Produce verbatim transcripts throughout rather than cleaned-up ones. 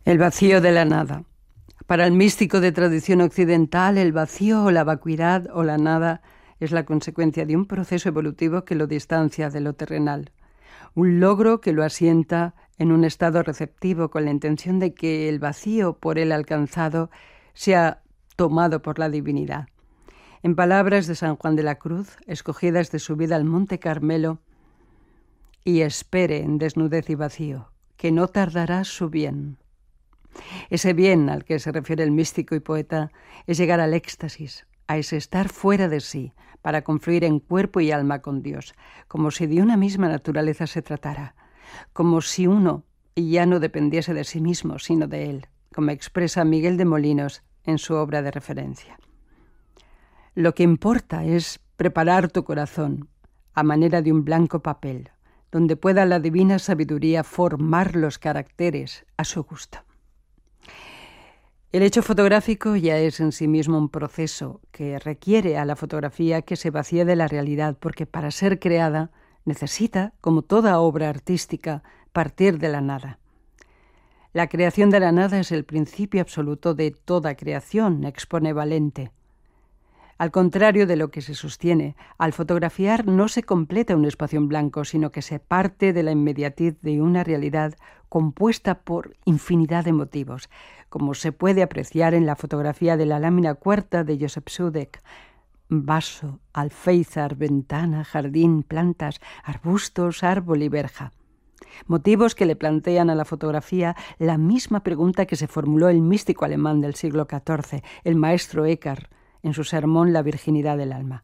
El vacío de la nada. Para el místico de tradición occidental, el vacío o la vacuidad o la nada es la consecuencia de un proceso evolutivo que lo distancia de lo terrenal, un logro que lo asienta en un estado receptivo con la intención de que el vacío por él alcanzado sea tomado por la divinidad. En palabras de San Juan de la Cruz, escogidas de su vida al Monte Carmelo: y espere en desnudez y vacío, que no tardará su bien. Ese bien al que se refiere el místico y poeta es llegar al éxtasis, a ese estar fuera de sí, para confluir en cuerpo y alma con Dios, como si de una misma naturaleza se tratara, como si uno ya no dependiese de sí mismo, sino de él, como expresa Miguel de Molinos en su obra de referencia. Lo que importa es preparar tu corazón a manera de un blanco papel, donde pueda la divina sabiduría formar los caracteres a su gusto. El hecho fotográfico ya es en sí mismo un proceso que requiere a la fotografía que se vacíe de la realidad, porque para ser creada necesita, como toda obra artística, partir de la nada. La creación de la nada es el principio absoluto de toda creación, expone Valente. Al contrario de lo que se sostiene, al fotografiar no se completa un espacio en blanco, sino que se parte de la inmediatez de una realidad compuesta por infinidad de motivos, como se puede apreciar en la fotografía de la lámina cuarta de Josep Sudek. Vaso, alféizar, ventana, jardín, plantas, arbustos, árbol y verja. Motivos que le plantean a la fotografía la misma pregunta que se formuló el místico alemán del siglo catorce, el maestro Eckhart, en su sermón La virginidad del alma.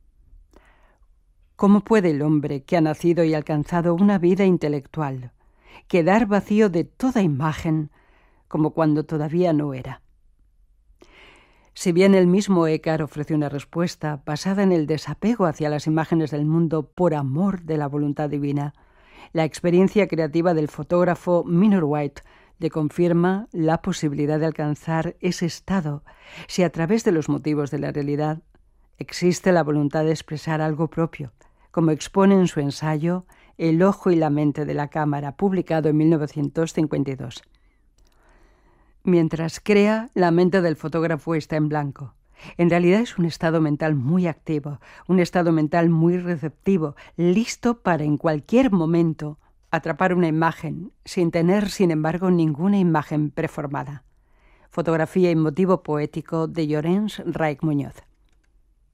¿Cómo puede el hombre que ha nacido y alcanzado una vida intelectual quedar vacío de toda imagen como cuando todavía no era? Si bien el mismo Eckhart ofreció una respuesta basada en el desapego hacia las imágenes del mundo por amor de la voluntad divina, la experiencia creativa del fotógrafo Minor White le confirma la posibilidad de alcanzar ese estado si a través de los motivos de la realidad existe la voluntad de expresar algo propio, como expone en su ensayo El ojo y la mente de la cámara, publicado en mil novecientos cincuenta y dos. Mientras crea, la mente del fotógrafo está en blanco. En realidad es un estado mental muy activo, un estado mental muy receptivo, listo para en cualquier momento atrapar una imagen, sin tener, sin embargo, ninguna imagen preformada. Fotografía y motivo poético de Llorens Reich Muñoz.